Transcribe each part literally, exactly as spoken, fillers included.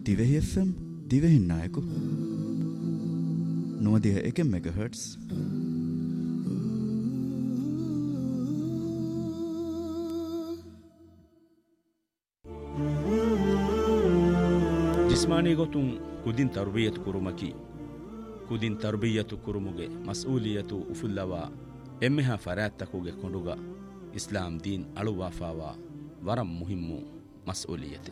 Dhivehi F M Dhivehi නායකු නොවදිහ එක මෙගාහර්ට්ස් ಜಿಸ್ಮಾನಿ ಗೊತುಂ ಕುದಿನ್ ತರ್ಬಿಯತ್ ಕುರುಮಕಿ ಕುದಿನ್ ತರ್ಬಿಯತು ಕುರುಮುಗೆ ಮಸ್ಊಲಿಯತು ಉಫುಲ್ಲವ ಎಮ್ಮೆಹ ಫರಾತ್ತಕುಗೆ ಕೊಂಡುಗ ಇಸ್ಲಾಂ ದೀನ್ ಅಳುವಾಫಾವ ವರಂ ಮುಹಿಮ್ಮು ಮಸ್ಊಲಿಯತೆ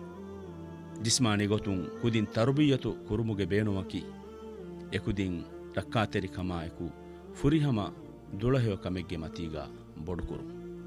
ಜಿಸ್ಮಾನಿ ಗೊತುಂ ಕುದಿನ್ ತರ್ಬಿಯತು ಕುರುಮುಗೆ ಬೇಣುವಕಿ ಎಕುದಿನ್ ರಕ್ಕಾತೆರಿ ಕಮಾಯಕು ಫುರಿಹಮ ದುಳಹೆಯ ಕಮೆಗ್ಗೆ ಮತೀಗ ಬೊಡುಕುರು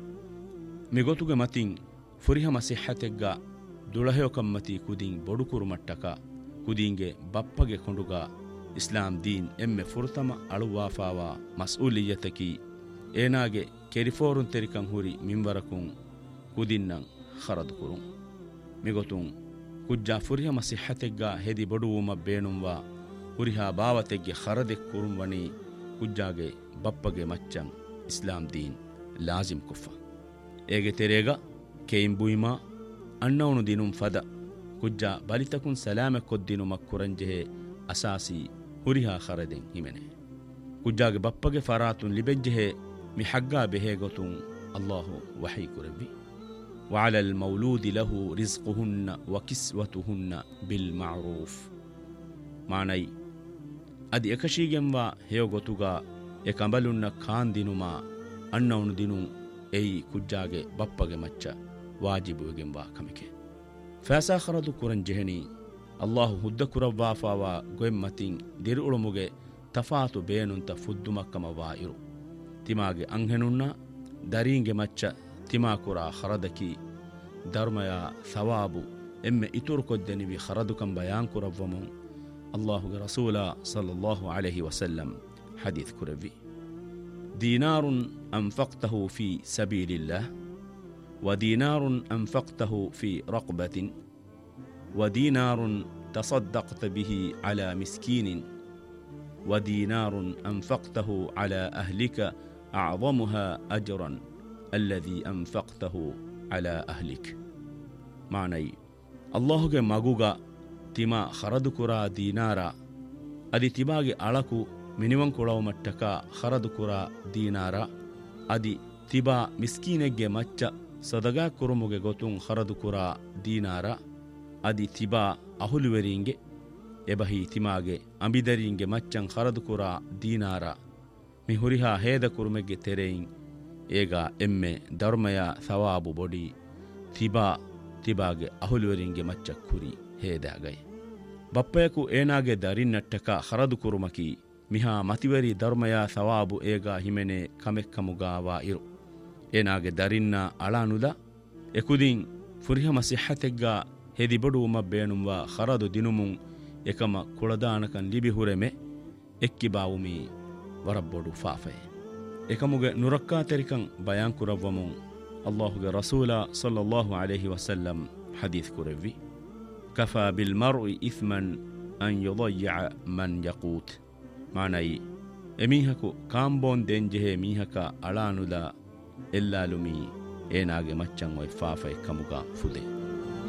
ಮಿಗೊತುಗೆ ಮತಿನ್ ಫುರಿಹಮ ಸಿಹತೆಗ್ಗ ದುಳಹೆಯ ಕಮ್ಮತಿ ಕುದಿನ್ ಬೊಡುಕುರು ಮಟ್ಟಕ ಕುದಿಂಗೆ ಬಪ್ಪಗೆ ಕೊಂಡುಗ ಇಸ್ಲಾಂ ದೀನ್ ಎಮ್ಮೆ ಫುರ್ತಮ ಅಳುವಾಫಾವ ಮಸ್ಊಲಿಯತಕಿ ಏನಾಗೆ ಕೆರಿಫೋರುನ್ ತೆರಿಕಂ ಹುರಿ ಮಿಂವರಕುಂ ಕುದಿನ್ನಂ ಖರದುಕುರು ಮಿಗೊತುಂ ಕುಜ್ಜಾ ಫುರಿಹಮ ಸಿಹತೆಗ್ಗ ಹೆದಿ ಬೊಡುವುಮ ಬೇಣುಂವ ಹುರಿಹಾ ಬಾವತೆಗ್ಗೆ ಖರದೆ ಕುರುಂವನಿ ಕುಜ್ಜಾಗೆ ಬಪ್ಪಗೆ ಮಚ್ಚಂ ಇಸ್ಲಾಂ ದೀನ್ ಲಾಜಿಮ್ ಕುಫ ಏಗೆ ತೆರೆಗ ಕೇಯಿಂ ಬುಯಿಮಾ ಅನ್ನವನು ದಿನುಂ ಫದ ಕುಜ್ಜಾ ಬಲಿತಕುನ್ ಸಲಾಮೆ ಕೊದ್ದಿನು ಮಕ್ಕುರಂಜೆಹೆ ಅಸಾಸಿ ಹುರಿಹಾ ಖರದೆಂ ಹಿಮೆನೆ ಕುಜ್ಜಾಗೆ ಬಪ್ಪಗೆ ಫರಾತುನ್ ಲಿಬೆಜ್ಜೆಹೆ ಮಿ ಹಗ್ಗಾ ಬೆಹೆ ಗೊತುಂ ಅಲ್ಲಾಹು ವಹಿ ಕುರವಿ وعلى المولود له رزقهن وكسوتهن بالمعروف معنی ادی اکشیگم وا هیو گوتوگا එකඹලුන්න කාන් දිනුමා අන්නවුණු දිනු එයි කුජ්ජාගේ බප්පගේ මච්ච වාජිබුවගෙන් වා කමිකේ ෆෑසා ಖರದು ಕುರನ್ ಜೆಹನಿ ಅಲ್ಲಾಹು ಹುದ್ದ ಕುರವ್ವಾಫಾವಾ ಗೊಯಂ ಮತಿನ್ ದಿರುಳುಮುಗೆ ತಫಾತು ಬೇನುಂತ ಫುದ್ದುಮಕ್ಕಮ ವಾಯಿರು ತಿಮಾಗೆ ಅಂಹೆನುನ್ನ ದರೀಂಗೆ ಮಚ್ಚ ತಿಮಾಕುರ ಖರದಕಿ ಧರ್ಮಯ ಸವಾಬು ಎಮ್ಮೆ ಇತುರು ಕೊದ್ದೆನಿವಿ ಖರದುಕಂ ಬಯಾನ್ ಕುರವ್ವಮು ಅಲ್ಲಾಹುಗೆ ರಸೂಲ ಸಲ್ಲಲ್ಲಾಹು ಅಲೈಹಿ ವಸಲ್ಲಂ حديث كربي دينار أنفقته في سبيل الله ودينار أنفقته في رقبة ودينار تصدقت به على مسكين ودينار أنفقته على أهلك أعظمها أجرا الذي أنفقته على أهلك معني الله مغوغا تما خردكرا دينارا أدي تباغي ألكو ಮಿನಿಮಂ ಕೊಳವ ಮಟ್ಟಕ ಖರದು ಕುರ ದೀನಾರ ಅದಿ ತಿಬಾ ಮಿಸ್ಕೀನೆಗ್ಗೆ ಮಚ್ಚ ಸದಗಾ ಕುರುಮುಗೆ ಗೊತುಂ ಖರದು ಕುರ ದೀನಾರ ಅದಿ ತಿಬಾ ಅಹುಲುವೆರಿಂಗೆ ಎಬಹಿ ತಿಮಾಗೆ ಅಂಬಿದರಿಂಗೆ ಮಚ್ಚಂ ಖರದು ಕುರ ದೀನಾರ ಮಿಹುರಿಹಾ ಹೇದ ಕುರುಮೆಗ್ಗೆ ತೆರೆಯಿಂ ಏಗ ಎಮ್ಮೆ ಧರ್ಮಯ ಸವಾಬು ಬೊಡಿ ತಿಬಾ ತಿಬಾಗೆ ಅಹುಲುವೆರಿಂಗೆ ಮಚ್ಚ ಕುರಿ ಹೇದಾಗೈ ಬಪ್ಪಯಕು ಏನಾಗೆ ದರಿನ್ನಟ್ಟಕ ಖರದು ಕುರುಮಕಿ ಮಿಹಾ ಮತಿವರಿ ಧರ್ಮಯ ಸವಾಬು ಏಗ ಹಿಮೆನೆ ಕಮೆಕ್ಕಮುಗಾವಾ ಇರು ಏನಾಗೆ ದರಿನ್ನ ಅಳಾನುದ ಎಕುದಿನ್ ಫುರಿಹಮ ಸಿಹತೆಗ್ಗ ಹೆದಿ ಬಡುವುಮ ಬೇಣುಂವ ಖರದು ದಿನುಮುಂ ಎಕಮ ಕುಳದಾನಕನ್ ಲಿಬಿ ಹುರೆಮೆ ಎಕ್ಕಿ ಬಾವುಮಿ ವರಬ್ಬೊಡು ಫಾಫೆ ಎಕಮುಗೆ ನುರಕ್ಕಾ ತೆರಿಕಂ ಬಯಾನ್ ಕುರವ್ವಮುಂ ಅಲ್ಲಾಹುಗೆ ರಸೂಲ ಸಲ್ಲಲ್ಲಾಹು ಅಲೈಹಿ ವಸಲ್ಲಂ ಹದೀಸ್ ಕುರವ್ವಿ ಕಫಾ ಬಿಲ್ ಮರ್ಇ ಇಸ್ಮನ್ ಅನ್ ಯುದಯ್ಯ ಮನ್ ಯಕೂತ್ ಮಾನೈ ಎಮೀಹಕು ಕಾಂಬೋನ್ ದೆಂಜೆಹೆ ಮೀಹಕ ಅಳಾನುದ ಎಲ್ಲಾಲುಮಿ ಏನಾಗೆ ಮಚ್ಚಂ ವೈ ಫಾಫೈ ಕಮುಗ ಫುದೆ